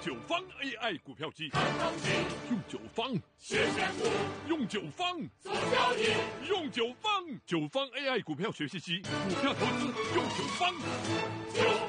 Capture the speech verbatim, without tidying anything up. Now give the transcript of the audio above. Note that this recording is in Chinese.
九方 A I 股票机， 看风景， 用九方学选股， 用九方做交易， 用九方九方 A I 股票学习机，股票投资用九方。 九